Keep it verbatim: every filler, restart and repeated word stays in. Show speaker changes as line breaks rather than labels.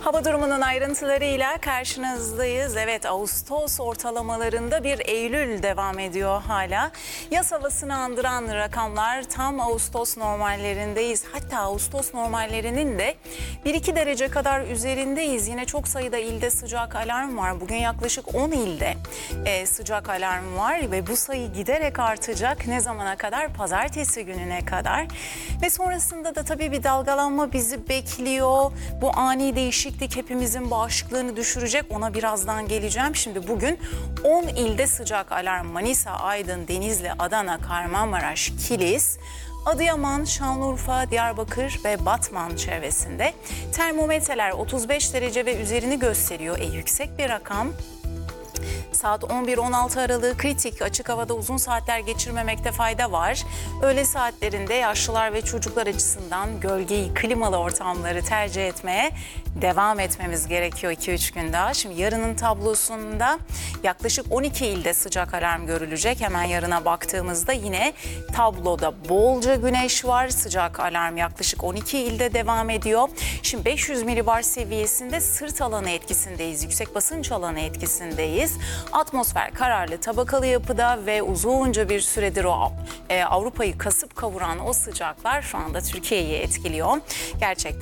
Hava durumunun ayrıntılarıyla karşınızdayız. Evet, Ağustos ortalamalarında bir Eylül devam ediyor hala. Yaz havasını andıran rakamlar, tam Ağustos normallerindeyiz. Hatta Ağustos normallerinin de bir iki derece kadar üzerindeyiz. Yine çok sayıda ilde sıcak alarm var. Bugün yaklaşık on ilde e, sıcak alarm var ve bu sayı giderek artacak. Ne zamana kadar? Pazartesi gününe kadar. Ve sonrasında da tabii bir dalgalanma bizi bekliyor. Bu ani değişiklik hepimizin bağışıklığını düşürecek. Ona birazdan geleceğim. Şimdi bugün on ilde sıcak alarm. Manisa, Aydın, Denizli, Adana, Kahramanmaraş, Kilis, Adıyaman, Şanlıurfa, Diyarbakır ve Batman çevresinde. Termometreler otuz beş derece ve üzerini gösteriyor. E, yüksek bir rakam. Saat on bir on altı aralığı kritik. Açık havada uzun saatler geçirmemekte fayda var. Öğle saatlerinde yaşlılar ve çocuklar açısından gölgeyi, klimalı ortamları tercih etmeye devam etmemiz gerekiyor iki üç gün daha. Şimdi yarının tablosunda yaklaşık on iki ilde sıcak alarm görülecek. Hemen yarına baktığımızda yine tabloda bolca güneş var. Sıcak alarm yaklaşık on iki ilde devam ediyor. Şimdi beş yüz milibar seviyesinde sırt alanı etkisindeyiz. Yüksek basınç alanı etkisindeyiz. Atmosfer kararlı, tabakalı yapıda ve uzunca bir süredir o e, Avrupa'yı kasıp kavuran o sıcaklar şu anda Türkiye'yi etkiliyor. Gerçekten